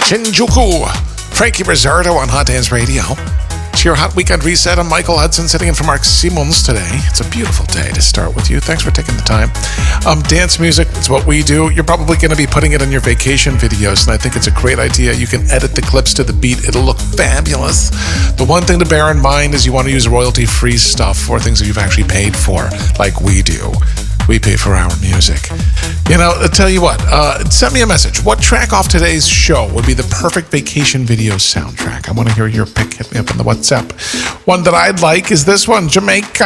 Shinjuku. Frankie Rizzardo on Hot Dance Radio. It's your Hot Weekend Reset. I'm Michael Hudson sitting in for Mark Simons today. It's a beautiful day to start with you. Thanks for taking the time. Dance music is what we do. You're probably going to be putting it in your vacation videos, and I think it's a great idea. You can edit the clips to the beat. It'll look fabulous. The one thing to bear in mind is you want to use royalty-free stuff for things that you've actually paid for, like we do. We pay for our music. You know, I'll tell you what, send me a message. What track off today's show would be the perfect vacation video soundtrack? I want to hear your pick. Hit me up on the WhatsApp. One that I'd like is this one, Jamaica.